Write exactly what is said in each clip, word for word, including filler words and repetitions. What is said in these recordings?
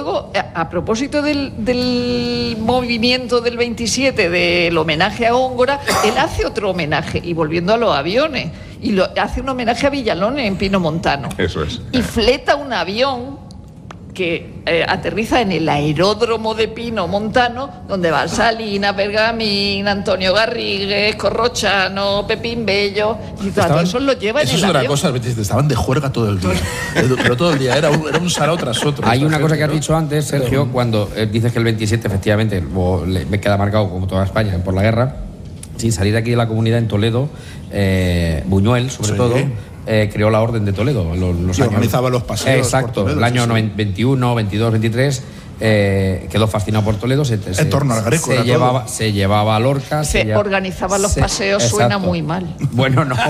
luego, a, a propósito del, del movimiento del veintisiete, del homenaje a Góngora, él hace otro homenaje, y volviendo a los aviones, y lo, hace un homenaje a Villalones en Pino Montano. Eso es. Y fleta un avión que eh, aterriza en el aeródromo de Pino Montano, donde va Salinas, Bergamín, Antonio Garrigues, Corrochano, Pepín Bello, y todo eso lo lleva en el avión. Eso es avión. otra cosa, estaban de juerga todo el día, pero todo el día, era un, era un sarao tras otro. Hay una gente, cosa que has ¿no? dicho antes, Sergio, pero... cuando eh, dices que el veintisiete, efectivamente, o le, me queda marcado como toda España por la guerra, sin salir de aquí de la comunidad en Toledo, eh, Buñuel, sobre sí. todo, Eh, creó la Orden de Toledo. Los, los y años, organizaba los paseos. Exacto, por Toledo, el año sí, sí. veintiuno, veintidós, veintitrés, eh, quedó fascinado por Toledo. Se, en se, torno al Greco. Se llevaba, se llevaba a Lorca. Se, se lleva, organizaban los se, paseos, exacto. Suena muy mal. Bueno, no.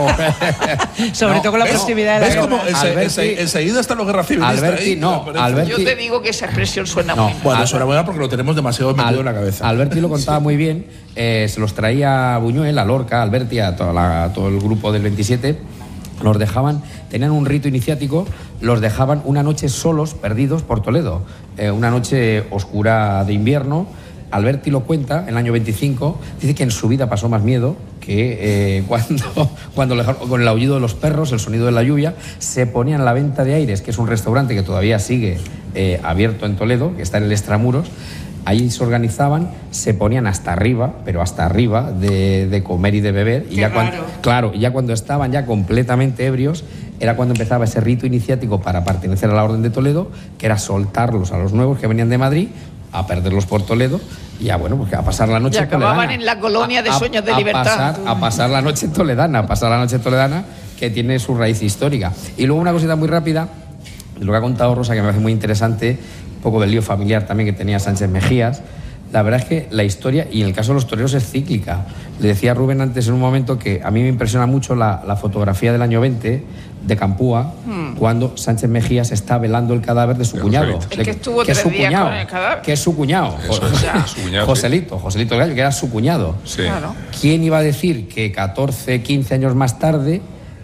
Sobre no, todo con la proximidad de la guerra. Como Alberti, enseguida están los guerras civilistas. Alberti, ahí, no, Alberti, yo te digo que esa expresión suena no, muy mal. Bueno, suena buena porque lo tenemos demasiado metido Al, en la cabeza. Alberti lo contaba sí. muy bien. Eh, se los traía a Buñuel, a Lorca, a Alberti, a, toda la, a todo el grupo del veintisiete. Los dejaban, tenían un rito iniciático, los dejaban una noche solos, perdidos por Toledo. Eh, una noche oscura de invierno. Alberti lo cuenta, en el año veinticinco, dice que en su vida pasó más miedo que eh, cuando, cuando le dejaron, con el aullido de los perros, el sonido de la lluvia, se ponían La Venta de Aires, que es un restaurante que todavía sigue eh, abierto en Toledo, que está en el Extramuros. Ahí se organizaban, se ponían hasta arriba, pero hasta arriba, de, de comer y de beber. Y Qué ya cuando, claro, y ya cuando estaban ya completamente ebrios, era cuando empezaba ese rito iniciático para pertenecer a la Orden de Toledo, que era soltarlos a los nuevos que venían de Madrid, a perderlos por Toledo, y ya bueno, pues a pasar la noche y acababan toledana. En la colonia de a, sueños de a libertad. Pasar, a pasar la noche toledana, a pasar la noche toledana, que tiene su raíz histórica. Y luego una cosita muy rápida, lo que ha contado Rosa, que me parece muy interesante, un poco del lío familiar también que tenía Sánchez Mejías. La verdad es que la historia, y en el caso de los toreros, es cíclica. Le decía a Rubén antes en un momento que a mí me impresiona mucho la, la fotografía del año veinte de Campúa, hmm. cuando Sánchez Mejías está velando el cadáver de su de cuñado. Joselito. Es que estuvo que tres es su días cuñado, con el cadáver. Que es su cuñado. Eso, o sea, su cuñado Joselito, sí. Joselito el Gallo, que era su cuñado. Sí. Claro. ¿Quién iba a decir que catorce, quince años más tarde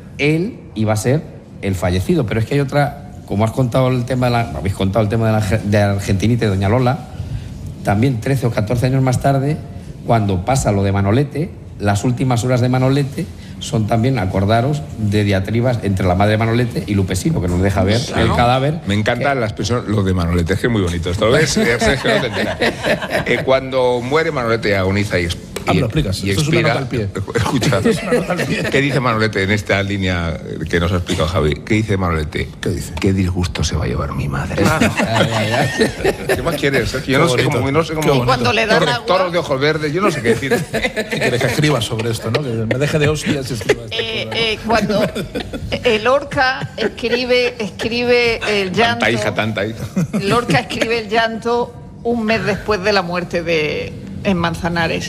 él iba a ser el fallecido? Pero es que hay otra... Como has contado el tema de la, habéis contado el tema de la, de la Argentinita y Doña Lola, también trece o catorce años más tarde, cuando pasa lo de Manolete, las últimas horas de Manolete son también, acordaros, de diatribas entre la madre de Manolete y Lupesino, que nos deja ver claro. el cadáver. Me encantan las personas, lo de Manolete, es que es muy bonito. Esto ves, es que no te enteras. Eh, cuando muere Manolete agoniza y Ah, me lo explicas. Y Esto expira, es una nota al pie. Escucha, es una nota al pie. ¿Qué dice Manolete en esta línea que nos ha explicado Javi? ¿Qué dice Manolete? ¿Qué dice? ¿Qué disgusto se va a llevar mi madre? Claro. ¿Qué más quieres? Yo no sé cómo, no sé cómo. Y cuando le dan Torre, agua... toros de ojos verdes, yo no sé qué decir. ¿Qué quieres que escriba sobre esto, no? Que me deje de hostias y escriba esto. Eh, eh, cuando el Lorca escribe, escribe el llanto... Tanta hija, tanta hija. Lorca escribe el llanto un mes después de la muerte de en Manzanares.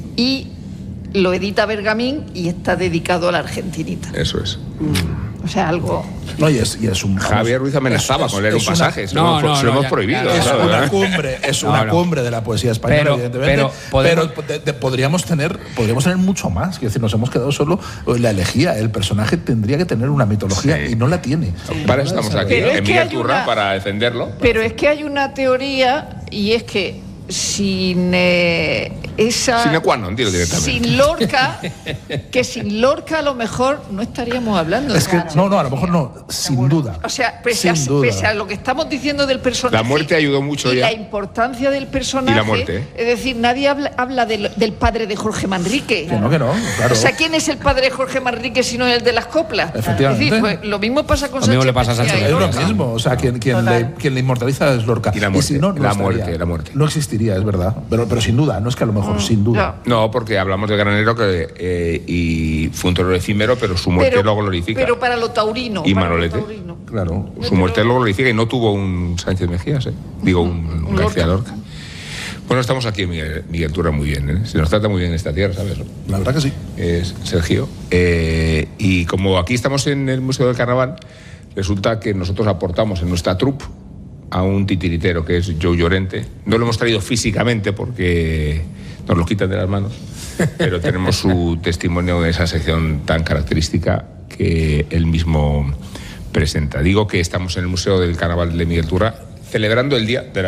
Y lo edita Bergamín y está dedicado a la Argentinita. Eso es. Mm. O sea, algo... No, y es, y es un... Javier Ruiz amenazaba es, es, con leer un pasaje. Una, se no, lo, no, se lo no, hemos ya, prohibido. ya, es ¿sabes? una cumbre, es una no, no. cumbre de la poesía española, pero, evidentemente. Pero, podemos, pero de, de, podríamos, tener, podríamos tener mucho más. Es decir, nos hemos quedado solo en la elegía. El personaje tendría que tener una mitología sí. y no la tiene. Sí. Para eso estamos aquí, en Miguel Turra, para defenderlo. Pero es que hay una teoría, y es que sin eh, esa... Sin ecuano, digo directamente. Sin Lorca, que sin Lorca a lo mejor no estaríamos hablando. Es que, no, no, a lo mejor no, sin duda. O sea, pese a, pese a lo que estamos diciendo del personaje... La muerte ayudó mucho y ya. la importancia del personaje... Y la muerte. Es decir, nadie habla, habla del, del padre de Jorge Manrique. Que no, que no, claro. O sea, ¿quién es el padre de Jorge Manrique si no el de las coplas? Efectivamente. Es decir, pues, lo mismo pasa con Sánchez. Lo mismo le Sánchez pasa a Sánchez. Es lo mismo, o sea, quien, quien, le, quien le inmortaliza es Lorca. Y la muerte, y si no, no la, estaría. muerte la muerte. No existiría, es verdad. Pero, pero sin duda, no es que a lo mejor, mm, sin duda. No. no, porque hablamos de Granero que, eh, y fue un torero efímero, pero su muerte pero, lo glorifica. Pero para lo taurino. Y para Manolete. Lo taurino. Claro. Su muerte lo glorifica y no tuvo un Sánchez Mejías, ¿eh? Digo, un, un, un García Lorca. Bueno, estamos aquí en Miguel, Miguel Turra muy bien, ¿eh? Se nos trata muy bien en esta tierra, ¿sabes? La verdad que sí. Es Sergio. Eh, y como aquí estamos en el Museo del Carnaval, resulta que nosotros aportamos en nuestra troupe a un titiritero que es Joe Llorente. No lo hemos traído físicamente porque nos lo quitan de las manos, pero tenemos su testimonio en esa sección tan característica que él mismo presenta. Digo que estamos en el Museo del Carnaval de Miguel Turra celebrando el Día de la